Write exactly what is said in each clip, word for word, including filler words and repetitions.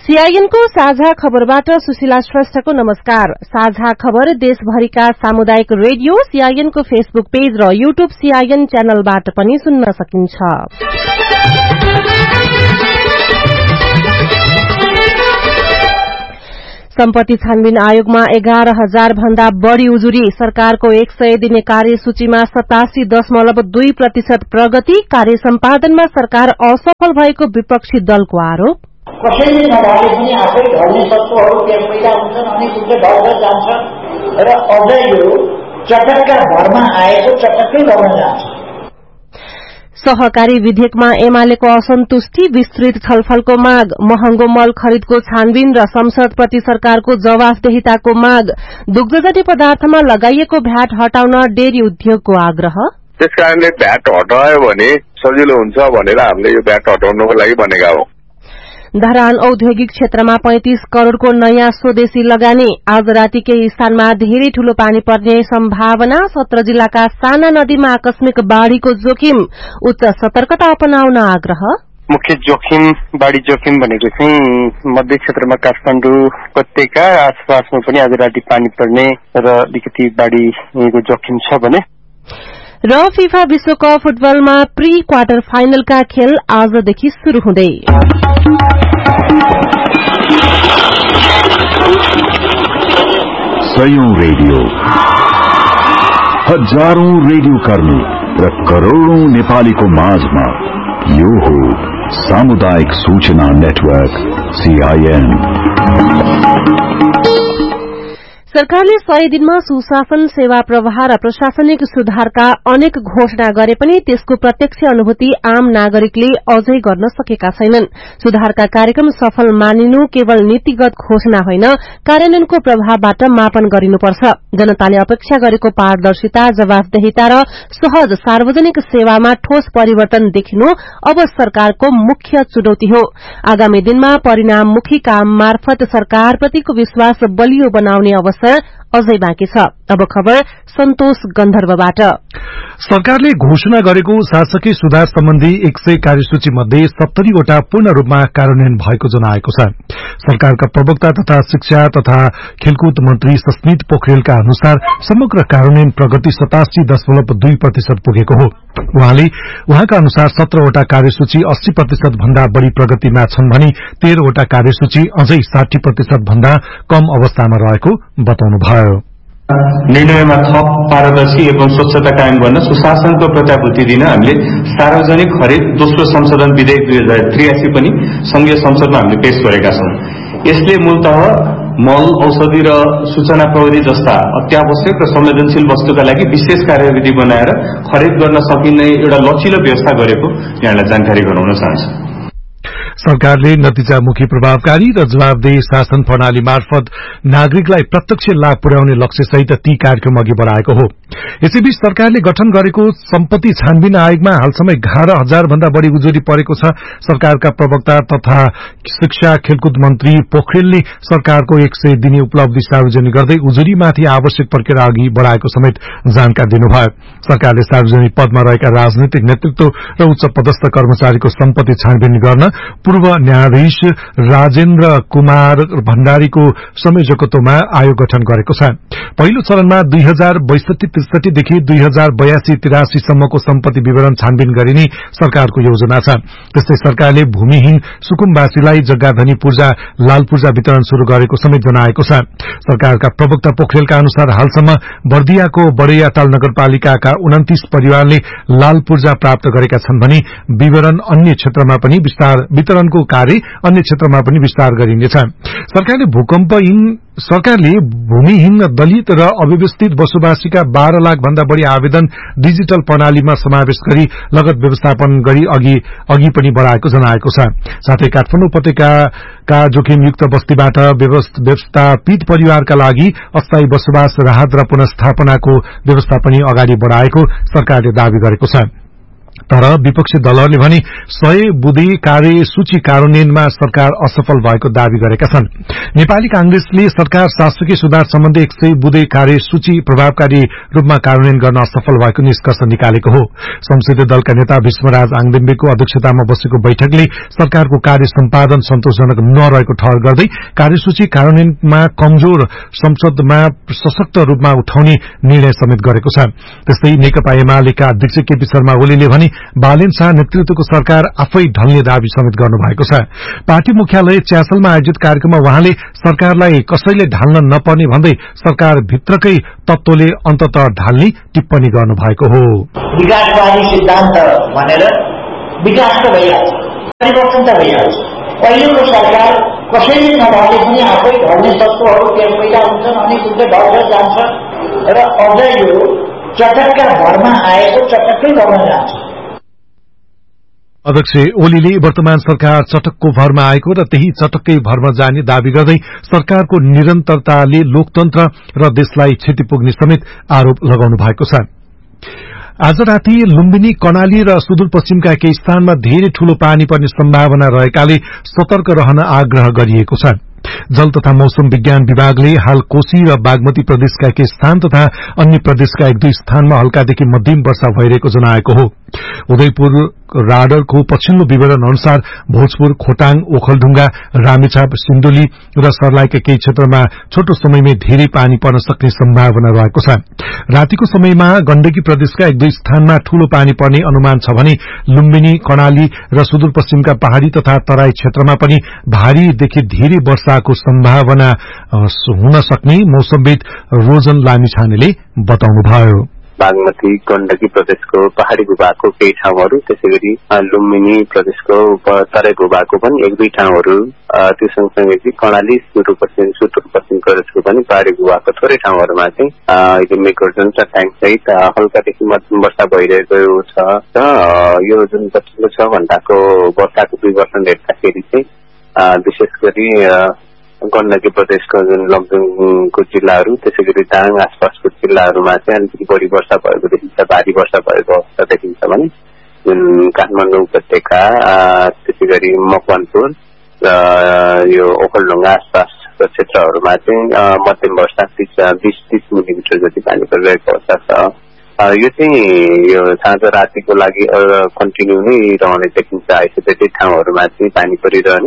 सीआईएनको साझा खबरबाट सुशीला श्रेष्ठको नमस्कार। साझा खबर देशभरिका सामुदायिक रेडियो सीआईएनको फेसबुक पेज र यूट्यूब सीआईएन च्यानलबाट पनि सुन्न सकिन्छ। सम्पत्ति छानबिन आयोगमा एघार हजार भन्दा बढ़ी उजुरी। सरकारको एक सय दिने कार्यसूचीमा सतासी दशमलव दुई प्रतिशत प्रगति। कार्य सम्पादनमा सरकार असफल भएको विपक्षी दलको आरोप। कसैले नभए पनि आफै ढल्ने तत्त्वहरू पैदा हुन्छन् अनि उसले ढल्दै जान्छ र अझै यो चटक्का भरमा आएको चटक्कै गर्न जान्छ। सहकारी विधेयकमा एमालेको असन्तुष्टि। विस्तृत छलफलको माग। महँगो मल खरिदको छानबिन र संसदप्रति सरकारको जवाफदेहिताको माग। दुग्धजन्य पदार्थमा लगाइएको भ्याट हटाउन डेरी उद्योगको आग्रह। त्यसकारणले भ्याट हटायो भने सजिलो हुन्छ भनेर हामीले यो भ्याट हटाउनको लागि भनेका हौ। धरान औद्योगिक क्षेत्रमा पैंतीस करोड़को नयाँ स्वदेशी लगानी। आज राति केही स्थानमा धेरै ठूलो पानी पर्ने सम्भावना। सत्र जिल्लाका साना नदीमा आकस्मिक बाढ़ीको जोखिम। उच्च सतर्कता अपनाउन आग्रह। मुख्य जोखिम बाढ़ी जोखिम भनेको चाहिँ मध्य क्षेत्रमा काठमाडौँ उपत्यका आसपासमा पनि आज राति पानी पर्ने र अलिकति बाढ़ीको जोखिम छ भने। र फिफा विश्वकप फुटबलमा प्री क्वार्टर फाइनलका खेल आजदेखि शुरू हुँदै। सयौं रेडियो, हजारौं रेडियो कर्मी र करोड़ौं नेपालीको माझमा यो हो सामुदायिक सूचना नेटवर्क सीआईएन। सरकारले सय दिनमा सुशासन, सेवा प्रवाह र प्रशासनिक सुधारका अनेक घोषणा गरे पनि त्यसको प्रत्यक्ष अनुभूति आम नागरिकले अझै गर्न सकेका छैनन्। सुधारका कार्यक्रम सफल मानिनु केवल नीतिगत घोषणा होइन, कार्यान्वयनको प्रभावबाट मापन गरिनुपर्छ। जनताले अपेक्षा गरेको पारदर्शिता, जवाफदेहिता र सहज सार्वजनिक सेवामा ठोस परिवर्तन देखिनु अब सरकारको मुख्य चुनौती हो। आगामी दिनमा परिणाममुखी काम मार्फत सरकारप्रतिको विश्वास बलियो बनाउने अवसर अझै बाँकी छ। अब खबर सन्तोष गन्धर्वबाट। सरकारले घोषणा गरेको शासकीय सुधार सम्बन्धी एक सय कार्यसूची मध्ये सत्तरीवटा पूर्ण रूपमा कार्यान्वयन भएको जनाएको छ। सरकारका प्रवक्ता तथा शिक्षा तथा खेलकुद मन्त्री सस्मित पोखरेलका अनुसार समग्र कार्यान्वयन प्रगति सतासी दशमलव दुई प्रतिशत पुगेको हो। उहाँले उहाँका अनुसार सत्रवटा कार्यसूची अस्सी प्रतिशत भन्दा बढ़ी प्रगतिमा छन् भने तेह्रवटा कार्यसूची अझै साठी प्रतिशत भन्दा कम अवस्थामा रहेको बताउनुभयो। निर्णयमा थप पारदर्शी एवं स्वच्छता कायम गर्न सुशासनको प्रत्याभूति दिन हामीले सार्वजनिक खरिद दोस्रो संशोधन विधेयक दुई हजार त्रियासी पनि संघीय संसदमा हामीले पेश गरेका छौं। यसले मूलतः मल, औषधि र सूचना प्रविधि जस्ता अत्यावश्यक र संवेदनशील वस्तुका लागि विशेष कार्यविधि बनाएर खरिद गर्न सकिने एउटा लचिलो व्यवस्था गरेको यहाँलाई जानकारी गराउन चाहन्छु। सरकारले नतिजामुखी, प्रभावकारी र जवाबदेही शासन प्रणाली मार्फत नागरिकलाई प्रत्यक्ष लाभ पुर्याउने लक्ष्यसहित ती कार्यक्रम अघि बढ़ाएको हो। यसैबीच सरकारले गठन गरेको सम्पत्ति छानबिन आयोगमा हालसम्म एघार हजार भन्दा बढ़ी उजुरी परेको छ। सरकारका प्रवक्ता तथा शिक्षा खेलकुद मन्त्री पोखरेलले सरकारको एक सय दिने उपलब्धि सार्वजनिक गर्दै उजुरीमाथि आवश्यक प्रक्रिया अघि बढ़ाएको समेत जानकारी दिनुभयो। सरकारले सार्वजनिक पदमा रहेका राजनैतिक नेतृत्व र उच्च पदस्थ कर्मचारीको सम्पत्ति छानबिन गर्न पूर्व न्यायाधीश राजेन्द्र कुमार भण्डारीको संयोजकत्वमा आयोग गठन गरेको छ। पहिलो चरणमा दुई हजार बैसठी त्रिसठी देखि दुई हजार बयासी तिरासी सम्मको सम्पत्ति विवरण छानबिन गरिने सरकारको योजना छ। त्यस्तै सरकारले भूमिहीन सुकुम्बासीलाई जग्गाधनी पूर्जा, लाल पूर्जा वितरण शुरू गरेको समेत जनाएको छ। सरकारका प्रवक्ता पोखरेलका अनुसार हालसम्म बर्दियाको बड़ैयाताल नगरपालिकाका उन्तीस परिवारले लाल पूर्जा प्राप्त गरेका छन् भने विवरण अन्य क्षेत्रमा पनि विस्तार वितरणको कार्य अन्य क्षेत्रमा पनि विस्तार गरिनेछ। सरकारले भूकम्पहीन सरकारले भूमिहीन, दलित र अव्यवस्थित बसोबासीका बाह्र लाख भन्दा बढ़ी आवेदन डिजिटल प्रणालीमा समावेश गरी लगत व्यवस्थापन गरी अघि अघि पनि बढ़ाएको जनाएको छ। साथै काठमाडौँ उपत्यकाका जोखिमयुक्त बस्तीबाट व्यवस्थापित परिवारका लागि अस्थायी बसोबास राहत र पुनर्स्थापनाको व्यवस्था पनि अगाडि बढ़ाएको सरकारले दावी गरेको छ। तर विपक्षी दलहरूले भने सय बुँदे कार्यसूची कार्यान्वयनमा सरकार असफल भएको दावी गरेका छन्। नेपाली कांग्रेसले सरकार शासकीय सुधार सम्बन्धी एक सय बुँदे कार्यसूची प्रभावकारी रूपमा कार्यान्वयन गर्न असफल भएको निष्कर्ष निकालेको हो। संसदीय दलका नेता भीष्मराज आङदेम्बेको अध्यक्षतामा बसेको बैठकले सरकारको कार्य सम्पादन सन्तोषजनक नरहेको ठहर गर्दै कार्यसूची कार्यान्वयनमा कमजोर संसदमा सशक्त रूपमा उठाउने निर्णय समेत गरेको छ। त्यस्तै नेकपा एमालेका अध्यक्ष केपी शर्मा ओलीले भने बालेन शाह नेतृत्वको सरकार आफै ढल्ने दावी समेत गर्नुभएको छ। पार्टी मुख्यालय च्यासलमा आयोजित कार्यक्रममा उहाँले सरकारलाई कसैले ढाल्न नपर्ने भन्दै सरकार भित्रकै तत्वले अन्ततः ढाल्ने टिप्पणी गर्नुभएको हो। विकासवादी सिद्धान्त भनेर विकास त भइहाल्छ, परिवर्तन त भइहाल्छ। पहिलेको सरकार कसैले नढाले पनि आफै ढल्ने तत्त्वहरू त्यहाँ पैदा हुन्छन् अनि उल्टै ढल्दै जान्छ र अझ यो चटक्का भरमा आएको चटक्कै गर्न जान्छ। अध्यक्ष ओलीले वर्तमान सरकार चटकको भरमा आएको र त्यही चटक्कै भरमा जाने दावी गर्दै सरकारको निरन्तरताले लोकतन्त्र र देशलाई क्षति पुग्ने समेत आरोप लगाउनु भएको छ। आज राति लुम्बिनी, कर्णाली र सुदूरपश्चिमका केही स्थानमा धेरै ठूलो पानी पर्ने सम्भावना रहेकाले सतर्क रहन आग्रह गरिएको छ। जल तथा मौसम विज्ञान विभागले हाल कोशी र बागमती प्रदेशका केही स्थान तथा अन्य प्रदेशका एक दुई स्थानमा हल्कादेखि मध्यम वर्षा भइरहेको जनाएको हो। उदयपुर राडरको पछिल्लो विवरण अनुसार भोजपुर, खोटाङ, ओखलढुंगा, रामेछाप, सिन्धुली र सर्लाहीका केही क्षेत्रमा छोटो समयमै धेरै पानी पर्न सक्ने सम्भावना रहेको छ। रातिको समयमा गण्डकी प्रदेशका एक दुई स्थानमा ठूलो पानी पर्ने अनुमान छ भने लुम्बिनी, कर्णाली र सुदूरपश्चिमका पहाड़ी तथा तराई क्षेत्रमा पनि भारीदेखि धेरै वर्षाको सम्भावना हुन सक्ने मौसमविद रोजन लामिछानेले बताउनुभयो। बागमती, गण्डकी प्रदेशको पहाड़ी भूभागको केही ठाउँहरू, त्यसैगरी लुम्बिनी प्रदेशको तराई भूभागको पनि एक दुई ठाउँहरू, त्यो सँगसँगै चाहिँ कर्णाली, सुदूरपश्चिम सुदूरपश्चिम प्रदेशको पनि पहाड़ी भूभागको थोरै ठाउँहरूमा चाहिँ अहिले मेघगर्जन चट्याङ सहित हल्कादेखि मध्यम वर्षा भइरहेको छ र यो जुन पछिल्लो छ घण्टाको वर्षाको परिवर्तन हेर्दाखेरि चाहिँ विशेष गरी गण्डकी प्रदेशको जुन लमजुङको जिल्लाहरू, त्यसैगरी दाङ आसपासको जिल्लाहरूमा चाहिँ अलिकति बढी वर्षा भएको देखिन्छ, भारी वर्षा भएको अवस्था देखिन्छ भने जुन काठमाडौँ उपत्यका, त्यसैगरी मकवानपुर र यो ओखलढुङ्गा आसपासको क्षेत्रहरूमा चाहिँ मध्यम वर्षा बीस तीस मिलिमिटर जति पानी परिरहेको अवस्था छ। यो चाहिँ यो साँझ रातिको लागि कन्टिन्यू नै रहने देखिन्छ। आइसोलेटेड ठाउँहरूमा चाहिँ पानी परिरहने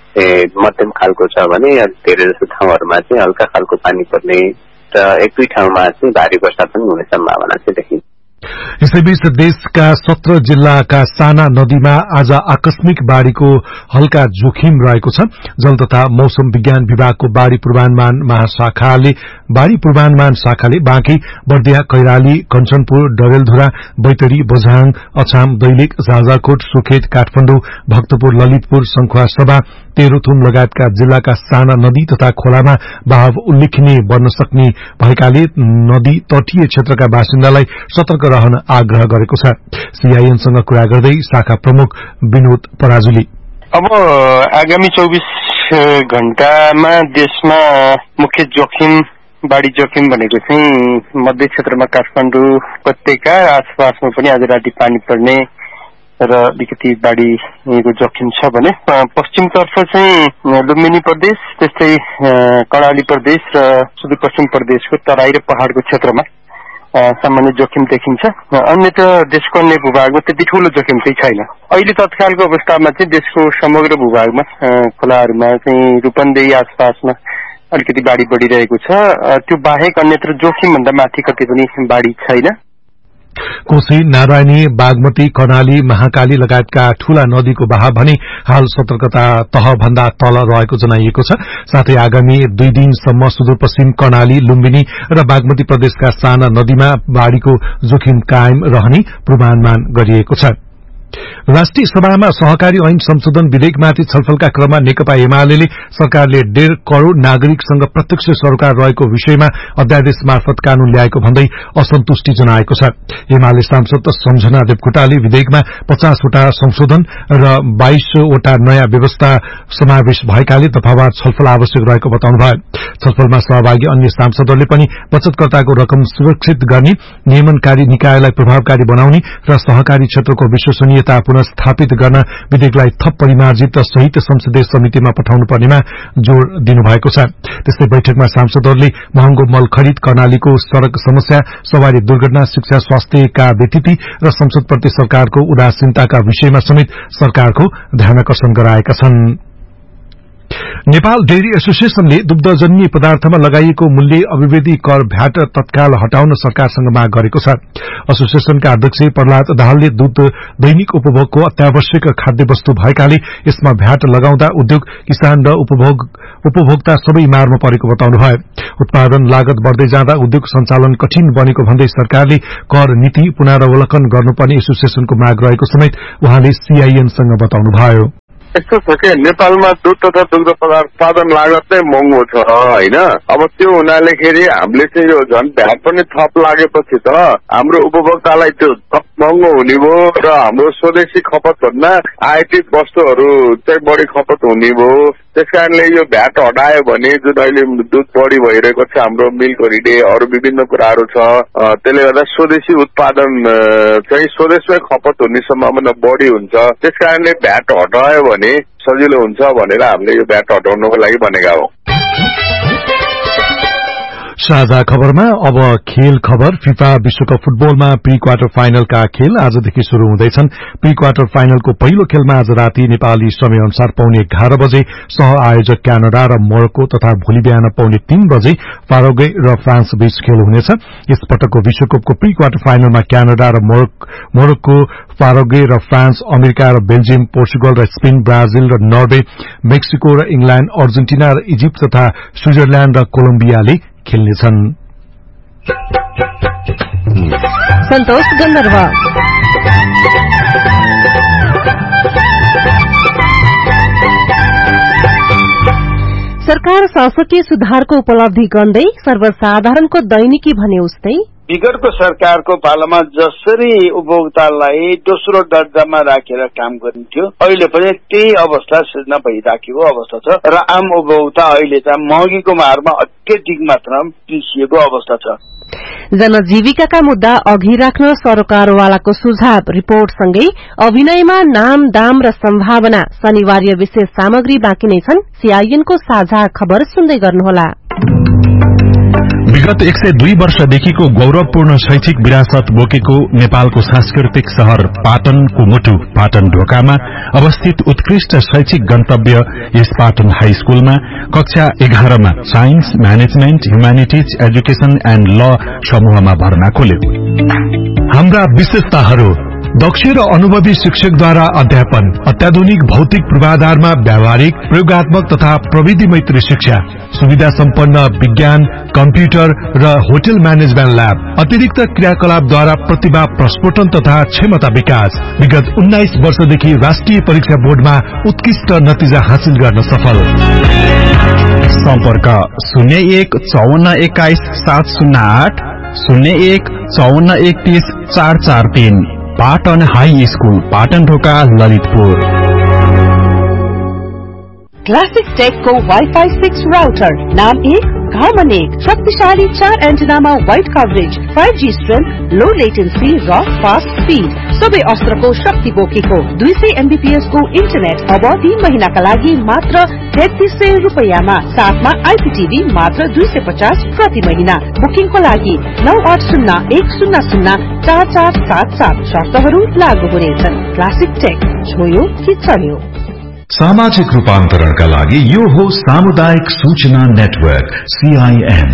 मध्यम खालको छ भने धेरै जसो ठाउँहरूमा चाहिँ हल्का खालको पानी पर्ने र एक दुई ठाउँमा चाहिँ भारी वर्षा पनि हुने सम्भावना चाहिँ देखिन्छ। यसैबीच देशका सत्र जिल्लाका साना नदीमा आज आकस्मिक बाढ़ीको हल्का जोखिम रहेको छ। जल तथा मौसम विज्ञान विभागको बाढ़ी पूर्वानुमान महाशाखाले बाढ़ी पूर्वानुमान शाखाले बाँकी, बर्दिया, कैलाली, कञ्चनपुर, डडेलधुरा, बैतडी, बझाङ, अछाम, दैलेख, जाजरकोट, सुर्खेत, काठमाडौँ, भक्तपुर, ललितपुर, सङ्खुवासभा, तेह्रथुम लगायतका जिल्लाका साना नदी तथा खोलामा बहाव उल्लेखनीय बन्न सक्ने भएकाले नदी तटीय क्षेत्रका बासिन्दालाई सतर्क रहन आग्रह गरेको छ। सीआईएनसँग कुरा गर्दै शाखा प्रमुख विनोद पराजुली अब आगामी चौबीस घण्टामा देशमा मुख्य जोखिम बाढ़ी जोखिम भनेको चाहिँ मध्य क्षेत्रमा काठमाडौँ उपत्यका आसपासमा पनि आज राति पानी पर्ने र अलिकति बाढ़ीको जोखिम छ भने पश्चिमतर्फ चाहिँ लुम्बिनी प्रदेश, त्यस्तै कर्णाली प्रदेश र सुदूरपश्चिम प्रदेशको तराई र पहाड़को क्षेत्रमा सामान्य जोखिम देखिन्छ। अन्यत्र देशको अन्य भूभागमा त्यति ठूलो जोखिम चाहिँ छैन। अहिले तत्कालको अवस्थामा चाहिँ देशको समग्र भूभागमा खोलाहरूमा चाहिँ रूपन्देही आसपासमा अलिकति बाढ़ी बढ़िरहेको छ। त्यो बाहेक अन्यत्र जोखिम भन्दा माथि कतै पनि बाढ़ी छैन। कोशी, नारायणी, बागमती, कर्णाली, महाकाली लगायतका ठूला नदीको बहाव भने हाल सतर्कता तह भन्दा तल रहेको जनाइएको छ। साथै आगामी दुई दिनसम्म सुदूरपश्चिम कर्णाली, लुम्बिनी र बागमती प्रदेशका साना नदीमा बाढ़ीको जोखिम कायम रहने पूर्वानुमान गरिएको छ। राष्ट्रिय सभामा सहकारी ऐन संशोधन विधेयकमाथि छलफलका क्रममा नेकपा एमाले सरकारले डेढ़ करोड़ नागरिकसँग प्रत्यक्ष सरोकार रहेको विषयमा अध्यादेश मार्फत कानून ल्याएको भन्दै असन्तुष्टि जनाएको छ। एमाले सांसद सम्झना देवकोटाले विधेयकमा पचासवटा संशोधन र बाइसवटा नयाँ व्यवस्था समावेश भएकाले दफावार छलफल आवश्यक रहेको बताउनुभयो। छलफलमा सहभागी अन्य सांसदहरूले पनि बचतकर्ताको रकम सुरक्षित गर्ने, नियमनकारी निकायलाई प्रभावकारी बनाउने र सहकारी क्षेत्रको विश्वसनीयता पुनर्स्थापित गर्न विधेयकलाई थप परिमार्जित सहित संसदीय समितिमा पठाउनु पर्नेमा जोड़ दिनुभएको छ। त्यस्तै बैठकमा सांसदहरूले महँगो मल खरिद, कर्णालीको सड़क समस्या, सवारी दुर्घटना, शिक्षा, स्वास्थ्यका व्यतिथि र संसदप्रति सरकारको उदासीनताका विषयमा समेत सरकारको ध्यानाकर्षण गराएका छन्। नेपाल डेयरी एसोसिएशनले दुग्धजन्य पदार्थमा लगाइएको मूल्य अभिवृद्धि कर भ्याट तत्काल हटाउन सरकारसँग माग गरेको छ। एसोसिएशनका अध्यक्ष प्रहलाद दाहालले दूध दैनिक उपभोगको अत्यावश्यक खाद्य वस्तु भएकाले यसमा भ्याट लगाउँदा उद्योग, किसान र उपभोग उपभोक्ता सबै मारमा परेको बताउनुभयो। उत्पादन लागत बढ़दै जाँदा उद्योग सञ्चालन कठिन बनेको भन्दै सरकारले कर नीति पुनरावलोकन गर्नुपर्ने एसोसिएशनको माग रहेको समेत उहाँले सीआईएनसँग बताउनुभयो। यस्तो छ कि नेपालमा दुध तथा दुग्ध पदार्थ उत्पादन लागत नै महँगो छ होइन। अब त्यो हुनाले खेरि हामीले चाहिँ यो झन् भ्याट पनि थप लागेपछि त हाम्रो उपभोक्तालाई त्यो थप महँगो हुने भयो र हाम्रो स्वदेशी खपत भन्दा आयातित वस्तुहरू चाहिँ बढी खपत हुने भयो। त्यसकारणले यो भ्याट हटायो भने जुन अहिले दुध बढी भइरहेको छ, हाम्रो मिल्क हलिडे अरू विभिन्न कुराहरू छ, त्यसले गर्दा स्वदेशी उत्पादन चाहिँ स्वदेशमै खपत हुने सम्भावना बढी हुन्छ। त्यसकारणले भ्याट हटायो भने सजिलो हुन्छ भनेर हामीले यो भ्याट हटाउनको लागि भनेका हौ। साझा खबरमा अब खेल खबर। फिफा विश्वकप फुटबलमा प्री क्वार्टर फाइनलका खेल आजदेखि शुरू हुँदैछन्। प्री क्वार्टर फाइनलको पहिलो खेलमा आज राति नेपाली समय अनुसार पौने एघार बजे सह आयोजक क्यानाडा र मोरक्को तथा भोलि बिहान पौने तीन बजे पाराग्वे र फ्रान्स बीच खेल हुनेछ। यस पटकको विश्वकपको प्री क्वार्टर फाइनलमा क्यानाडा र मोरक्को, पाराग्वे र फ्रान्स, अमेरिका र बेल्जियम, पोर्चुगल र स्पेन, ब्राजिल र नर्वे, मेक्सिको र इंग्ल्याण्ड, अर्जेन्टिना र इजिप्ट तथा स्विजरल्याण्ड र कोलम्बियाले खेल्नेछन्। सन्तोष गन्धर्व सरकार शासकीय सुधारको उपलब्धि गर्दै सर्वसाधारणको दैनिकी भने उस्तै विगतको सरकारको पालामा जसरी उपभोक्तालाई दोस्रो दर्जामा राखेर काम गरिन्थ्यो, अहिले पनि त्यही अवस्था सृजना भइराखेको अवस्था छ र आम उपभोक्ता अहिले चाहिँ महँगीको मारमा अत्यधिक मात्रामा पिसिएको अवस्था छ। जनजीविकाका मुद्दा अघि राख्न सरकारवालाको सुझाव रिपोर्टसँगै अभिनयमा नाम, दाम र सम्भावना शनिवार्य विशेष सामग्री बाँकी नै छन्। सीआईएनको साझा खबर सुन्दै गर्नुहोला। विगत एक सय दुई वर्षदेखिको गौरवपूर्ण शैक्षिक विरासत बोकेको नेपालको सांस्कृतिक शहर पाटनको मुटु पाटन ढोकामा अवस्थित उत्कृष्ट शैक्षिक गन्तव्य यस पाटन हाई स्कूलमा कक्षा एघारमा science, management, humanities, education and ल समूहमा भर्ना खोल्यो। हाम्रा विशेषताहरू: दक्ष र अनुभवी शिक्षकद्वारा अध्यापन, अत्याधुनिक भौतिक पूर्वाधारमा व्यावहारिक, प्रयोगात्मक तथा प्रविधि मैत्री शिक्षा, सुविधा सम्पन्न विज्ञान, कम्प्युटर र होटल म्यानेजमेन्ट ल्याब, अतिरिक्त क्रियाकलापद्वारा प्रतिभा प्रस्फोटन तथा क्षमता विकास। विगत उन्नाइस वर्षदेखि राष्ट्रिय परीक्षा बोर्डमा उत्कृष्ट नतिजा हासिल गर्न सफल। सम्पर्क शून्य एक चौवन्न एक्काइस सात शून्य आठ, शून्य एक चौवन्न एकतीस चार चार तीन। पाटन हाई स्कूल, पाटन ढोका, Lalitpur. Classic टेकको wifi six router नाम एक घरमा एक, शक्तिशाली चार एन्टेनामा wide coverage, five G strength, लो लेटेन्सी र फास्ट स्पीड, सबै अस्त्रको शक्ति बोकेको दुई सय एमबीपीएस को इन्टरनेट अब तीन महिनाका लागि मात्र तेत्तीस सय रुपियाँमा, साथमा आइपीटीभी मात्र दुई सय पचास प्रति महिना। बुकिङको लागि नौ आठ शून्य एक शून्य शून्य चार चार सात सात। शर्तहरू लागू हुनेछन्। क्लासिक टेक, छोयो कि चल्यो। सामाजिक रूपान्तरणका लागि यो हो सामुदायिक सूचना नेटवर्क सीआईएन।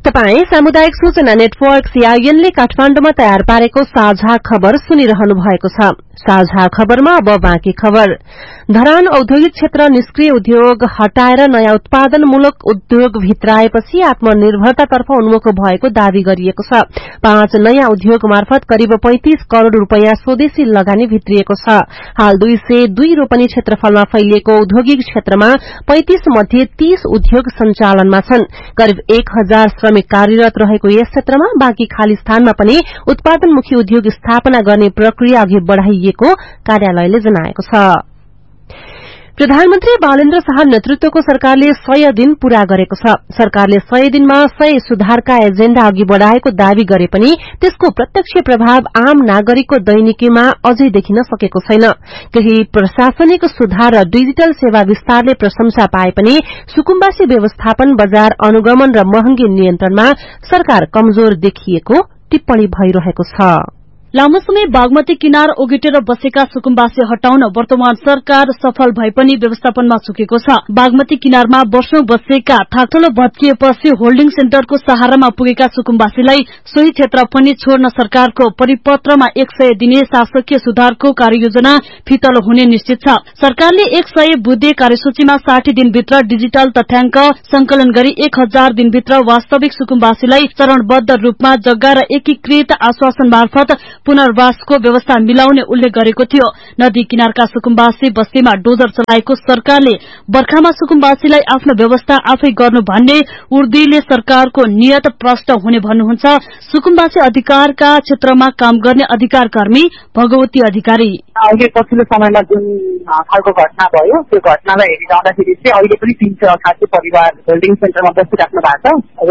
तपाई सामुदायिक सूचना नेटवर्क सीआईएन ले काठमाण्डुमा तयार पारेको साझा खबर सुनिरहनु भएको छ। साझा खबरमा अब बाँकी खबर। धरान औद्योगिक क्षेत्र निष्क्रिय उद्योग हटाएर नयाँ उत्पादनमूलक उद्योग भित्राएपछि आत्मनिर्भरतातर्फ उन्मुख भएको दावी गरिएको छ। पाँच नयाँ उद्योग मार्फत करिब पैंतीस करोड़ रूपियाँ स्वदेशी लगानी भित्रिएको छ। हाल दुई सय दुई रोपनी क्षेत्रफलमा फैलिएको औद्योगिक क्षेत्रमा पैंतीस मध्ये तीस उद्योग सञ्चालनमा छन्। करिब एक हजार श्रमिक कार्यरत रहेको यस क्षेत्रमा बाँकी खाली स्थानमा पनि उत्पादनमुखी उद्योग स्थापना गर्ने प्रक्रिया अघि बढ़ाइएको कार्यालयले जनाएको छ। प्रधानमन्त्री बालेन्द्र शाह नेतृत्वको सरकारले सय दिन पूरा गरेको छ। सरकारले सय दिनमा सय सुधारका एजेण्डा अघि बढ़ाएको दावी गरे पनि त्यसको प्रत्यक्ष प्रभाव आम नागरिकको दैनिकीमा अझै देखिन सकेको छैन। केही प्रशासनिक सुधार र डिजिटल सेवा विस्तारले प्रशंसा पाए पनि सुकुम्बासी व्यवस्थापन, बजार अनुगमन र महँगी नियन्त्रणमा सरकार कमजोर देखिएको टिप्पणी भइरहेको छ। लामो समय बागमती किनार ओगटेर बसेका सुकुम्बासी हटाउन वर्तमान सरकार सफल भए पनि व्यवस्थापनमा चुकेको छ। बागमती किनारमा वर्षौं बसेका थाक्थलो भत्किएपछि होल्डिङ सेन्टरको सहारामा पुगेका सुकुम्बासीलाई सोही क्षेत्र पनि छोड्न सरकारको परिपत्रमा एक सय दिने शासकीय सुधारको कार्ययोजना फितलो हुने निश्चित छ। सरकारले एक सय बुँदे कार्यसूचीमा साठी दिनभित्र डिजिटल तथ्याङ्क संकलन गरी एक हजार दिनभित्र वास्तविक सुकुम्बासीलाई चरणबद्ध रूपमा जग्गा र एकीकृत आश्वासन मार्फत पुनर्वासको व्यवस्था मिलाउने उल्लेख गरेको थियो। नदी किनारका सुकुम्बासी बस्तीमा डोजर चलाएको सरकारले बर्खामा सुकुम्बासीलाई आफ्नो व्यवस्था आफै गर्नु भन्ने उर्दीले सरकारको नियत प्रष्ट हुने भन्नुहुन्छ सुकुम्बासी अधिकारका क्षेत्रमा काम गर्ने अधिकार कर्मी भगवती अधिकारी। अहिले पछिल्लो समयमा जुन खालको घटना भयो त्यो घटनालाई हेरिरहँदाखेरि चाहिँ अहिले पनि तीन सय अठासी परिवार होल्डिङ सेन्टरमा बसिराख्नु भएको छ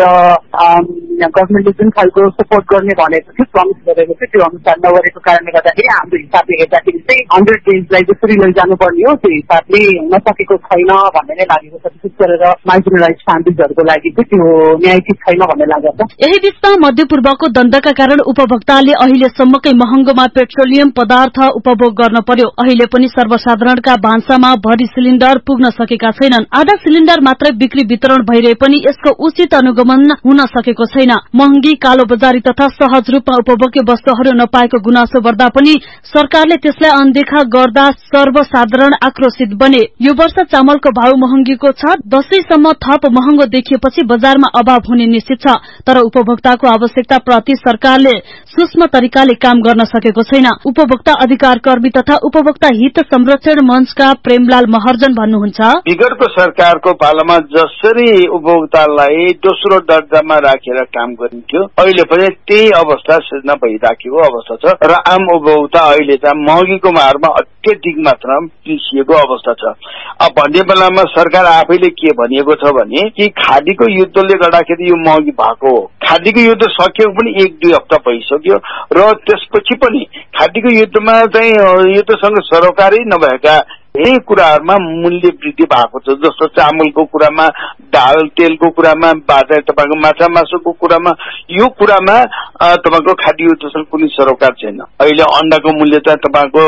र गभर्मेन्टले जुन खालको सपोर्ट गर्ने भनेको थियो, प्रमिस गरेको थियो, त्यो अनुसार नगरेको कारणले गर्दाखेरि हाम्रो हिसाबले हेर्दाखेरि चाहिँ हन्ड्रेड डेजलाई जसरी लैजानु पर्ने हो त्यो हिसाबले हुन सकेको छैन भन्ने नै लागेको छ। विशेष गरेर माइक्रोराइज फ्यामिलीजहरूको लागि चाहिँ त्यो न्यायिक छैन भन्ने लागेको छ। यही बीचमा मध्यपूर्वको द्वन्द्वका कारण उपभोक्ताले अहिलेसम्मकै महँगोमा पेट्रोलियम पदार्थ उपभोग गर्न पर्यो। अहिले पनि सर्वसाधारणका भान्सामा भरि सिलिण्डर पुग्न सकेका छैनन्। आधा सिलिण्डर मात्रै बिक्री वितरण भइरहे पनि यसको उचित अनुगमन हुन सकेको छैन। महँगी, कालो बजारी तथा सहज रूपमा उपभोग्य वस्तुहरू नपाएको गुनासो गर्दा पनि सरकारले त्यसलाई अनदेखा गर्दा सर्वसाधारण आक्रोशित बने। यो वर्ष चामलको भाव महँगीको छ। दशैंसम्म थप महँगो देखिएपछि बजारमा अभाव हुने निश्चित छ। तर उपभोक्ताको आवश्यकता प्रति सरकारले सूक्ष्म तरिकाले काम गर्न सकेको छैन। उपभोक्ता अधिकार कर्मी तथा उपभोक्ता हित संरक्षण मंचका प्रेमलाल महर्जन भन्नुहुन्छ, विगतको सरकारको पालामा जसरी उपभोक्तालाई दोस्रो दर्जामा राखेर काम गरिन्थ्यो अहिले पनि त्यही अवस्था सृजना भइराखेको अवस्था छ र आम उपभोक्ता अहिले चाहिँ महँगीको मारमा अत्यधिक मात्रामा पिसिएको अवस्था छ। अब भन्ने बेलामा सरकार आफैले के भनिएको छ भने कि खादीको युद्धले गर्दाखेरि यो महँगी भएको हो। खादीको युद्ध सकिएको पनि एक दुई हप्ता भइसक्यो र त्यसपछि पनि खादीको युद्धमा चाहिँ युद्धसँग सरोकारी नभएका यही कुराहरूमा मूल्य वृद्धि भएको छ। जस्तो चामलको कुरामा, दाल तेलको कुरामा, बाजा तपाईँको माछा मासुको कुरामा, यो कुरामा तपाईँको खाद्य युद्धसँग कुनै सरोकार छैन। अहिले अण्डाको मूल्य त तपाईँको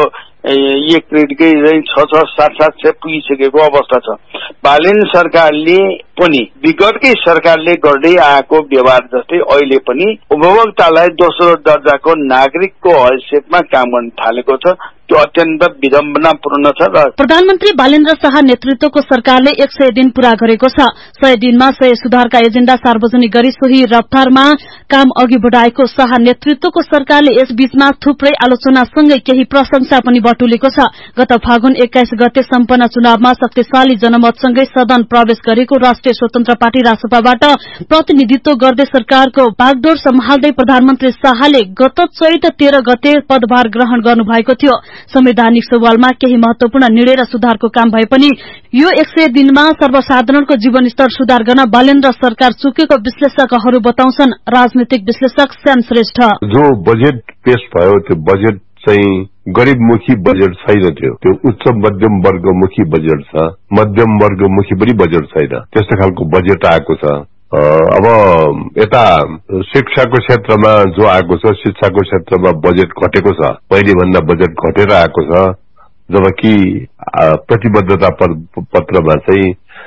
एक क्रेटकै छ छ सात सात सय पुगिसकेको अवस्था छ। बालेन सरकारले पनि विगतकै सरकारले गर्दै आएको व्यवहार जस्तै अहिले पनि उपभोक्तालाई दोस्रो दर्जाको नागरिकको हैसियतमा काम गर्न थालेको छ। त्यो अत्यन्त विडम्बनापूर्ण छ। र प्रधानमन्त्री बालेन्द्र शाह नेतृत्वको सरकारले एक सय दिन पूरा गरेको छ। सय दिनमा सय सुधारका एजेण्डा सार्वजनिक गरी सोही रफ्तारमा काम अघि बढ़ाएको शाह नेतृत्वको सरकारले यस बीचमा थुप्रै आलोचनासँगै केही प्रशंसा पनि बटुलेको छ। गत फागुन एक्काइस गते सम्पन्न चुनावमा शक्तिशाली जनमतसँगै सदन प्रवेश गरेको राष्ट्रिय स्वतन्त्र पार्टी रासपाबाट प्रतिनिधित्व गर्दै सरकारको बागडोर सम्हाल्दै प्रधानमन्त्री शाहले गत चैत तेह्र गते पदभार ग्रहण गर्नुभएको थियो। संवैधानिक सवालमा केही महत्वपूर्ण निर्णय र सुधारको काम भए पनि यो एक सय दिनमा सर्वसाधारणको जीवनस्तर सुधार गर्न बालेन्द्र सरकार चुकेको विश्लेषकहरू बताउँछन्। राजनीतिक विश्लेषक श्याम श्रेष्ठ, जो बजेट पेश भयो त्यो बजेट चाहिँ गरीबमुखी बजेट छैन, थियो त्यो उच्च मध्यम वर्गमुखी बजेट छ। मध्यम वर्गमुखी पनि बजेट छैन, त्यस्तो खालको बजेट आएको छ। अब यता शिक्षाको क्षेत्रमा जो आएको छ, शिक्षाको क्षेत्रमा बजेट घटेको छ, पहिले भन्दा बजेट घटेर आएको छ। जबकि प्रतिबद्धता पत्रमा चाहिँ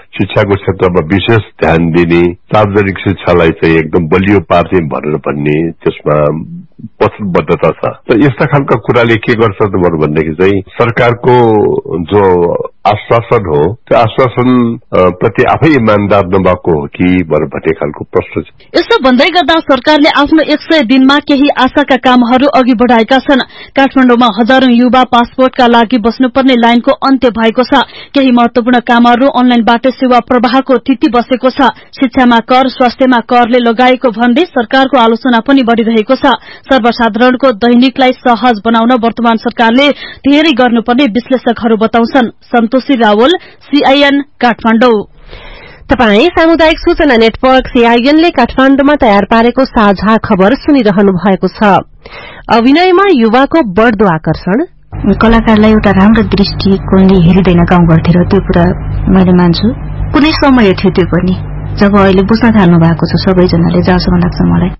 शिक्षाको क्षेत्रमा विशेष ध्यान दिने, सार्वजनिक शिक्षालाई चाहिँ एकदम बलियो पार्ने भनेर भन्ने त्यसमा वचनबद्धता छ। त यस्ता खालका कुराले के गर्छ त भन्दाखेरि चाहिँ सरकारको जो आश्वासन हो त्यो आश्वासन प्रति आफै इमान्दार नभएको हो कि भन्ने खालको प्रश्न छ। यसो भन्दै गर्दा सरकारले आफ्नो एक सय दिनमा केही आशाका कामहरू अघि बढ़ाएका छन्। काठमाडौँमा हजारौं युवा पासपोर्टका लागि बस्नुपर्ने लाइनको अन्त्य भएको छ। केही महत्वपूर्ण कामहरू अनलाइनबाटै सेवा प्रवाहको तिथि बसेको छ। शिक्षामा कर, स्वास्थ्यमा करले लगाएको भन्दै सरकारको आलोचना पनि बढ़िरहेको छ। सर्वसाधारणको दैनिकलाई सहज बनाउन वर्तमान सरकारले धेरै गर्नुपर्ने विश्लेषकहरू बताउँछन्। सन्तोषी रावल, सीआईएन, काठमाडौँ। तपाई सामुदायिक सूचना नेटवर्क सीआईएनले काठमाडौँमा तयार पारेको साझा खबर सुनिरहनु भएको छ। अभिनयमा युवाको बढ्दो आकर्षण, कलाकारलाई एउटा राम्रो दृष्टिकोणले हेरिँदैन गाउँघरतिर, त्यो कुरा मैले मान्छु। कुनै समय थियो त्यो पनि जब अहिले बुझ्न थाल्नु भएको छ सबैजनाले, जहाँसम्म लाग्छ मलाई।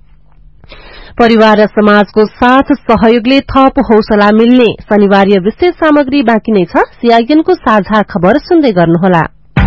परिवार र समाजको साथ सहयोगले थप हौसला मिल्ने शनिबारीय विशेष सामग्री बाँकी नै छ। सीआईएनको साझा खबर सुन्दै गर्नुहोला।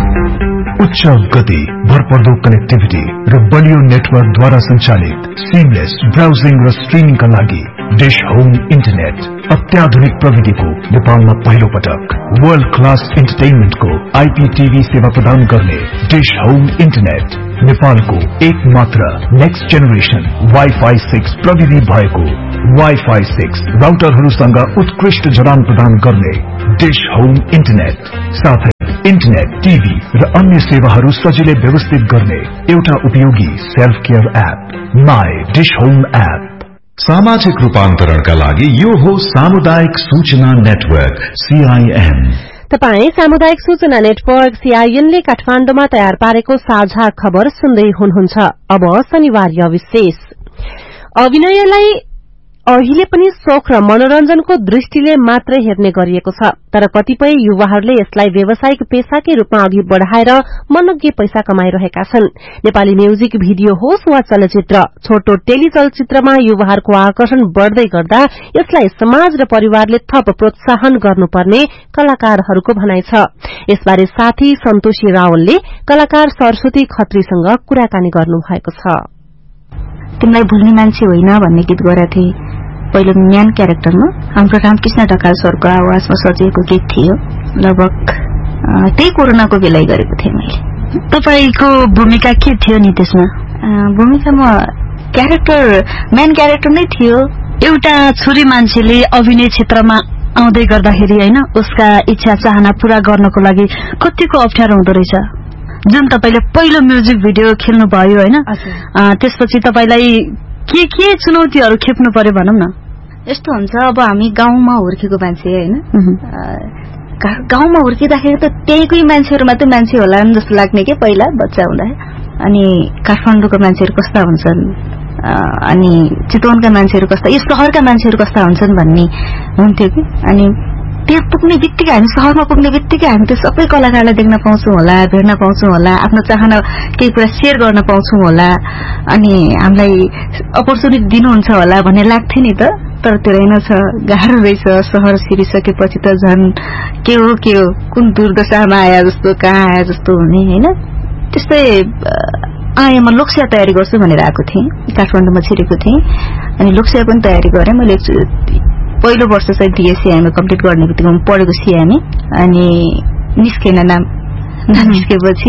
उच्च गति, भरपर्दो कनेक्टिभिटी र बलियो नेटवर्कद्वारा सञ्चालित सिमलेस ब्राउजिङ र स्ट्रिमिङका लागि डिश होम इन्टरनेट अत्याधुनिक प्रविधिको नेपालमा पहिलो पटक वर्ल्ड क्लास इन्टरटेनमेन्टको आईपीटीभी सेवा प्रदान गर्ने डिश होम इन्टरनेट नेपालको एक मात्र नेक्स्ट जेनेरेसन वाइफाई सिक्स प्रविधि भएको वाइफाई सिक्स राउटरहरूसँग उत्कृष्ट जडान प्रदान गर्ने डिश होम इन्टरनेट, साथै इन्टरनेट, टीभी र अन्य सेवाहरू सजिलै व्यवस्थित गर्ने एउटा उपयोगी self care app my dish home app. सामाजिक रूपान्तरणका लागि यो हो सामुदायिक सूचना नेटवर्क सीआईएन। तपाई सामुदायिक सूचना नेटवर्क सीआईएनले काठमाडौँमा तयार पारेको साझा खबर सुन्दै हुनुहुन्छ। अब शनिबारीय विशेष। अभिनयलाई अहिले पनि शोख र मनोरञ्जनको दृष्टिले मात्रै हेर्ने गरिएको छ, तर कतिपय युवाहरूले यसलाई व्यावसायिक पेशाकै रूपमा अघि बढ़ाएर मनग्गे पैसा कमाइरहेका छन्। नेपाली म्युजिक भिडियो होस् वा चलचित्र, छोटो टेली चलचित्रमा युवाहरूको आकर्षण बढ़दै गर्दा यसलाई समाज र परिवारले थप प्रोत्साहन गर्नुपर्ने कलाकारहरूको भनाइ छ। यसबारे साथी सन्तोषी रावलले कलाकार सरस्वती खत्रीसँग कुराकानी गर्नुभएको छ। तिमीलाई भुल्ने मान्छे होइन भन्ने गीत गरेका थिए पहिलो म्यान क्यारेक्टरमा। हाम्रो रामकृष्ण ढकाल सरको आवाजमा सजिएको गीत थियो। लगभग त्यही कोरोनाको बेला गरेको थिएँ मैले। तपाईको भूमिका के थियो नि त्यसमा? भूमिकामा क्यारेक्टर म्यान क्यारेक्टर नै थियो। एउटा छोरी मान्छेले अभिनय क्षेत्रमा आउँदै गर्दाखेरि हैन उसका इच्छा चाहना पूरा गर्नको लागि कतिको अप्ठ्यारो हुँदो रहेछ? जुन तपाईले पहिलो म्युजिक भिडियो खेल्नु भयो हैन, त्यसपछि तपाईलाई के के चुनौतीहरू खेप्नु पर्यो भनौं न? यस्तो हुन्छ, अब हामी गाउँमा हुर्केको मान्छे हैन, गाउँमा हुर्किँदाखेरि त त्यहीकै मान्छेहरू मात्रै मान्छे होला जस्तो लाग्ने के पहिला बच्चा हुँदा। अनि काठमाडौँको मान्छेहरू कस्ता हुन्छन्, अनि चितवनका मान्छेहरू कस्ता, यो शहरका मान्छेहरू कस्ता हुन्छन् भन्ने हुन्थ्यो कि। अनि त्यहाँ पुग्ने बित्तिकै हामी शहरमा पुग्ने बित्तिकै हामी त्यो सबै कलाकारलाई देख्न पाउँछौं होला, भेट्न पाउँछौं होला, आफ्नो चाहना केही कुरा शेयर गर्न पाउँछौं होला, अनि हामीलाई अपर्च्युनिटी दिनुहुन्छ होला भन्ने लाग्थ्यो नि त। तर त्यो रहेनछ, गाह्रो रहेछ। शहर छिरिसकेपछि त झन् के हो के हो, कुन दुर्दशामा आया जस्तो, कहाँ आया जस्तो हुने हैन। त्यस्तै आए म लोकसेवा तयारी गर्छु भनेर आएको थिएँ, काठमाडौँमा छिरेको थिएँ। अनि लोकसेवा पनि तयारी गरेँ मैले। पहिलो वर्ष चाहिँ डिएससीआईमा कम्प्लिट गर्ने बित्तिकै म पढेको सिएमए, अनि निस्केन नाम। निस्केपछि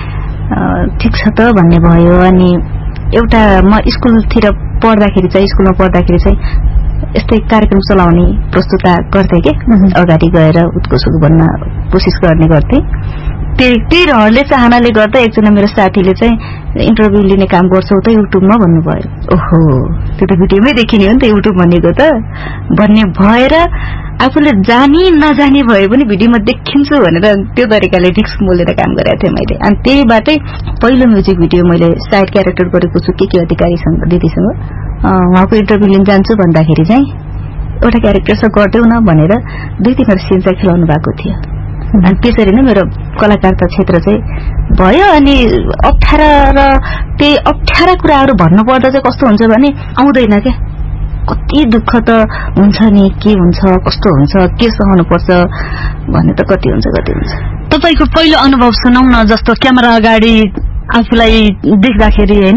ठिक छ त भन्ने भयो। अनि एउटा म स्कुलतिर पढ्दाखेरि चाहिँ स्कुलमा पढ्दाखेरि चाहिँ यस्तै कार्यक्रम चलाउने प्रस्तुता गर्थे के, अगाडि गएर उत्कृष्ट बन्न कोसिस गर्ने गर्थे। त्यही त्यही रहरले चाहनाले गर्दा एकजना मेरो साथीले चाहिँ इन्टरभ्यू लिने काम गर्छौ त युट्युबमा भन्नुभयो। ओहो, त्यो त भिडियोमै देखिने हो नि त युट्युब भनेको त भन्ने भएर आफूले जानी नजाने भए पनि भिडियोमा देखिन्छु भनेर त्यो तरिकाले रिस्क मोलेर काम गरेको थिएँ मैले। अनि त्यहीबाटै पहिलो म्युजिक भिडियो मैले साइड क्यारेक्टर गरेको छु के के अधिकारीसँग दिदीसँग। उहाँको इन्टरभ्यू लिन जान्छु भन्दाखेरि चाहिँ एउटा क्यारेक्टर छ गर्दैौ न भनेर दुई तिनवटा सिन चाहिँ खेलाउनु भएको थियो। अनि त्यसरी नै मेरो कलाकारता क्षेत्र चाहिँ भयो। अनि अप्ठ्यारा र त्यही अप्ठ्यारा कुराहरू भन्नुपर्दा चाहिँ कस्तो हुन्छ भने आउँदैन क्या, कति दुःख त हुन्छ नि, के हुन्छ कस्तो हुन्छ, के सहनु पर्छ भन्ने त कति हुन्छ कति हुन्छ। तपाईको पहिलो अनुभव सुनाउँ न, जस्तो क्यामेरा अगाडि आफूलाई देख्दाखेरि हैन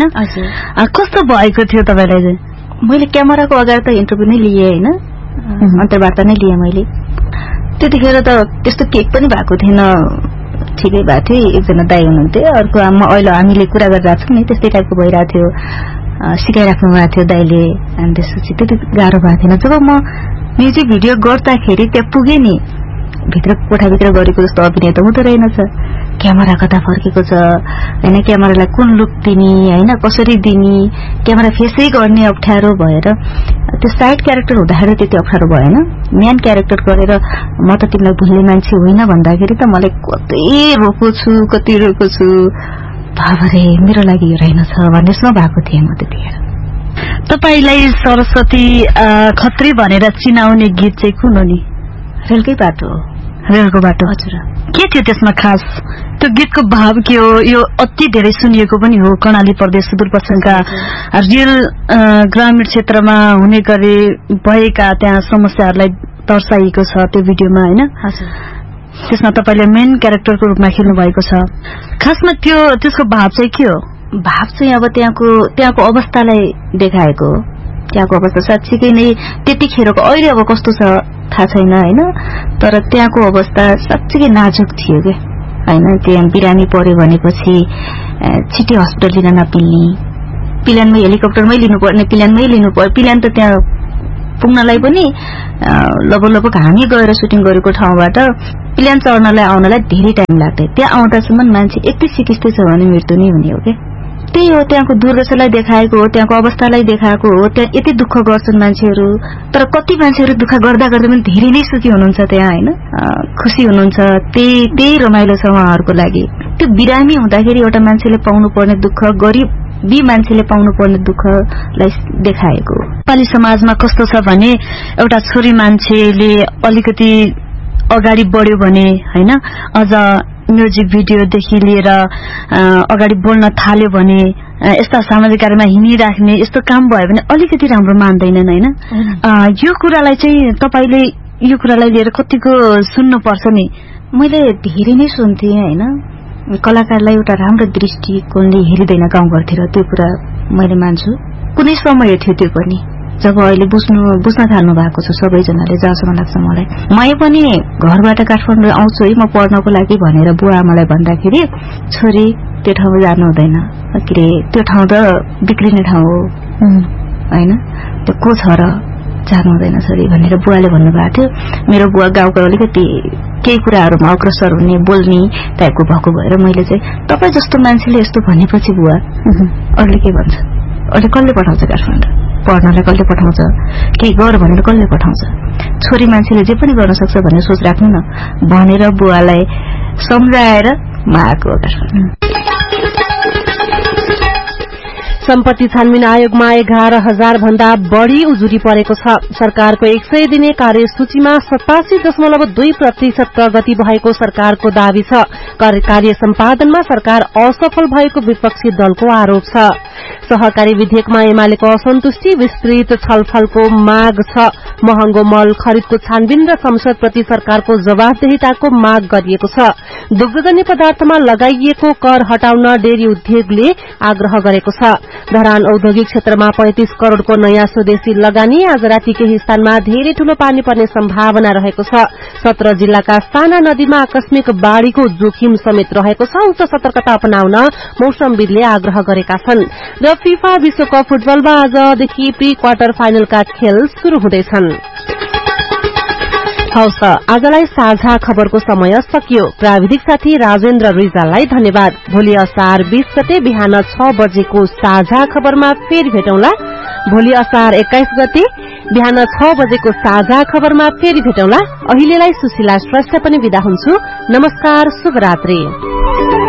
कस्तो भएको थियो तपाईलाई चाहिँ? मैले क्यामेराको अगाडि त इन्टरभ्यू नै लिए हैन, अन्तर्वार्ता नै लिए मैले। त्यतिखेर त त्यस्तो केही पनि भएको थिएन, ठिकै भएको थियो। एकजना दाइ हुनुहुन्थ्यो, अर्को अहिले हामीले कुरा गरिरहेको छौँ नि त्यस्तै टाइपको भइरहेको थियो, सिकाइराख्नु भएको थियो दाइले। अनि त्यसपछि त्यति गाह्रो भएको थिएन। जब म म्युजिक भिडियो गर्दाखेरि त्यहाँ पुगेँ नि, भित्र कोठाभित्र गरेको जस्तो अभिनय त हुँदो रहेनछ। क्यामेरा कता फर्केको छ हैन, क्यामेरालाई कुन लुक दिने हैन, कसरी दिने, क्यामेरा फेसै गर्ने अप्ठ्यारो भएर त्यो साइड क्यारेक्टर हुँदाखेरि त्यति अप्ठ्यारो भएन। मेन क्यारेक्टर गरेर म त तिमीलाई भुल्ने मान्छे होइन भन्दाखेरि त मलाई कति रोएको छु कति रोएको छु, बाबरे मेरो लागि यो रहेनछ भन्ने जस्तो भएको थिएँ म त्यतिखेर। तपाईलाई सरस्वती खत्री भनेर चिनाउने गीत चाहिँ कुन हो नि? रेलकै बाटो। रेलको बाटो। हजुर। के थियो त्यसमा खास? त्यो गीतको भाव के हो? यो अति धेरै सुनिएको पनि हो। कर्णाली प्रदेश सुदूरपश्चिमका रेल ग्रामीण क्षेत्रमा हुने गरे भएका त्यहाँ समस्याहरूलाई दर्शाइएको छ त्यो भिडियोमा हैन? हजुर। त्यसमा तपाईले मेन क्यारेक्टरको रूपमा खेल्नु भएको छ। खासमा त्यो त्यसको भाव चाहिँ के हो? भाव चाहिँ अब त्यहाँको त्यहाँको अवस्थालाई देखाएको हो। त्यहाँको अवस्था साँच्चीकै नै त्यतिखेरको, अहिले अब कस्तो छ थाहा छैन हैन, तर त्यहाँको अवस्था साँच्चीकै नाजुक थियो के हैन। त्यहाँ बिरामी पर्यो भनेपछि छिटै हस्पिटल लिन नपिल्ने, प्लेनमै हेलिकप्टरमै लिनुपर्ने, प्लेनमै लिनु पर्यो। प्लेन त त्यहाँ पुग्नलाई पनि लगभग लगभग हामी गएर सुटिङ गरेको ठाउँबाट प्लेन चढ्नलाई आउनलाई धेरै टाइम लाग्थ्यो। त्यहाँ आउँदासम्म मान्छे यति सिकिस्तै छ भने मृत्यु नै हुने हो के। त्यही हो, त्यहाँको दुर्दशालाई देखाएको हो, त्यहाँको अवस्थालाई देखाएको हो। त्यहाँ यति दुःख गर्छन् मान्छेहरू, तर कति मान्छेहरू दुःख गर्दा गर्दा पनि धेरै नै सुखी हुनुहुन्छ त्यहाँ हैन, खुसी हुनुहुन्छ। त्यही त्यही रमाइलो छ उहाँहरूको लागि। त्यो बिरामी हुँदाखेरि एउटा मान्छेले पाउनु पर्ने दुःख, गरिब बी मान्छेले पाउनु पर्ने दुःखलाई देखाएको। नेपाली समाजमा कस्तो छ भने एउटा छोरी मान्छेले अलिकति अगाडि बढ्यो भने हैन, अझ म्युजिक भिडियोदेखि लिएर अगाडि बोल्न थाल्यो भने, यस्ता सामाजिक कार्यमा हिँडिराख्ने यस्तो काम भयो भने अलिकति राम्रो मान्दैनन् हैन। यो कुरालाई चाहिँ तपाईले यो कुरालाई लिएर कतिको सुन्नुपर्छ नि? मैले धेरै नै सुन्थे हैन। कलाकारलाई एउटा राम्रो दृष्टिकोणले हेरिदैन गाउँघरतिर, त्यो कुरा मैले मान्छु। कुनै समय थियो त्यो पनि जब अहिले बुझ्नु बुझ्न थाल्नु भएको छ सबैजनाले, जहाँसम्म लाग्छ मलाई। मै पनि घरबाट काठमाडौँ आउँछु है म पढ्नको लागि भनेर बुवा आमालाई भन्दाखेरि, छोरी त्यो ठाउँमा जानु हुँदैन, के अरे त्यो ठाउँ त बिग्रिने ठाउँ हो हैन, त्यो को छ र जानु हुँदैन छोरी भनेर बुवाले भन्नुभएको थियो। मेरो बुवा गाउँको अलिकति केही कुराहरूमा अग्रसर हुने, बोल्ने टाइपको भएको भएर मैले चाहिँ तपाईँ जस्तो मान्छेले यस्तो भनेपछि बुवा अरूले के भन्छ, अहिले कसले पठाउँछ काठमाडौँ पढ्नलाई, कसले पठाउँछ, केही गर भनेर कसले पठाउँछ, छोरी मान्छेले जे पनि गर्न सक्छ भन्ने सोच राख्नु न भनेर बुवालाई सम्झाएर म आएको काठमाडौँ। सम्पत्ति छानबिन आयोगमा एघार हजार भन्दा बढ़ी उजुरी परेको छ। सरकारको एक सय दिने कार्यसूचीमा सतासी दशमलव दुई प्रतिशत प्रगति भएको सरकारको दावी छ। कार्य सम्पादनमा सरकार असफल भएको विपक्षी दलको आरोप छ। सहकारी विधेयकमा एमालेको असन्तुष्टि, विस्तृत छलफलको माग छ। महँगो मल खरिदको छानबिन र संसदप्रति सरकारको जवाफदेहिताको माग गरिएको छ। दुग्धजन्य पदार्थमा लगाइएको कर हटाउन डेरी उद्योगले आग्रह गरेको छ। धरान औद्योगिक क्षेत्रमा पैंतीस करोड़को नयाँ स्वदेशी लगानी। आज राति केही स्थानमा धेरै ठूलो पानी पर्ने सम्भावना रहेको छ। सत्र जिल्लाका साना नदीमा आकस्मिक बाढ़ीको जोखिम समेत रहेको छ। उक्त सतर्कता अपनाउन मौसमविदले आग्रह गरेका छन्। र फिफा विश्वकप फुटबलमा आजदेखि प्री क्वार्टर फाइनलका खेल शुरू हुँदैछन्। हवस् त, आजलाई साझा खबरको समय सकियो। प्राविधिक साथी राजेन्द्र रिजाललाई धन्यवाद। भोलि असार बीस गते बिहान छ बजेको साझा खबरमा फेरि भेटौंला। भोलि असार एक्काइस गते बिहान छ बजेको साझा खबरमा फेरि भेटौंला। अहिलेलाई सुशीला श्रेष्ठ पनि बिदा हुन्छु। नमस्कार, शुभरात्रि।